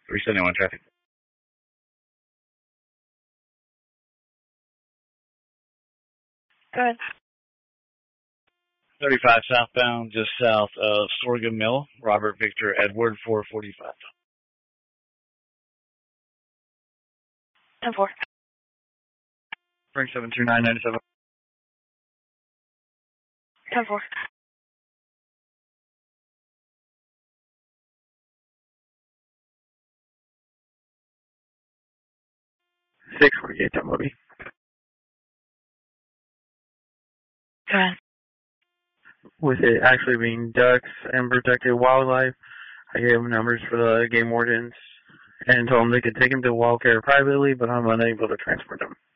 371 traffic. Go ahead. 35 southbound, just south of Sorghum Mill, Robert Victor Edward 445. 10-4. Frank 72997. 10-4. Six 48 Moby. Go ahead. With it actually being ducks and protected wildlife, I gave them numbers for the game wardens and told them they could take them to WildCare privately, but I'm unable to transport them.